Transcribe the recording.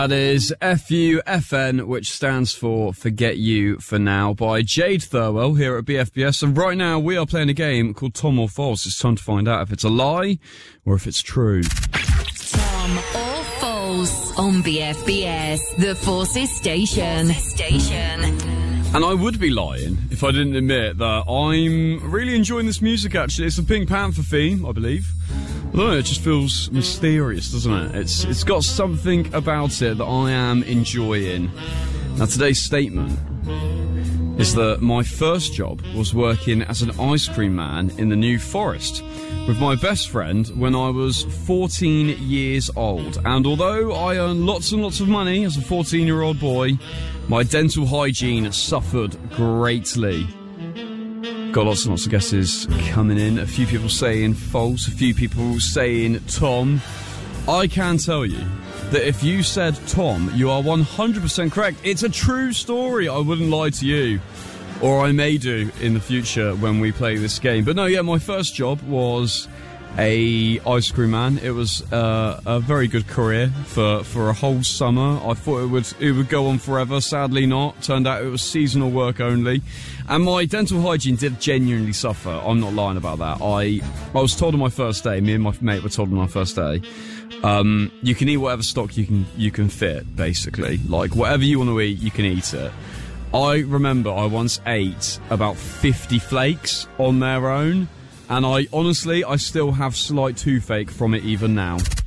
That is FUFN, which stands for Forget You For Now, by Jade Thirlwell here at BFBS. And right now we are playing a game called Tom or False. It's time to find out if it's a lie or if it's true. Tom or False on BFBS, the Forces Station. And I would be lying if I didn't admit that I'm really enjoying this music, actually. It's a Pink Panther theme, I believe. I don't know, it just feels mysterious, doesn't it? It's got something about it that I am enjoying. Now, today's statement is that my first job was working as an ice cream man in the New Forest with my best friend when I was 14 years old. And although I earned lots and lots of money as a 14-year-old boy, my dental hygiene suffered greatly. Got lots and lots of guesses coming in. A few people saying false, a few people saying Tom. I can tell you that if you said Tom, you are 100% correct. It's a true story. I wouldn't lie to you. Or I may do in the future when we play this game. But no, yeah, my first job was a ice cream man. It was a very good career for a whole summer. I thought it would go on forever. Sadly not. Turned out it was seasonal work only. And my dental hygiene did genuinely suffer. I'm not lying about that. I was told on my first day, me and my mate were told on my first day, you can eat whatever stock you can fit, basically. Like, whatever you want to eat, you can eat it. I remember I once ate about 50 flakes on their own, and I still have slight toothache from it even now.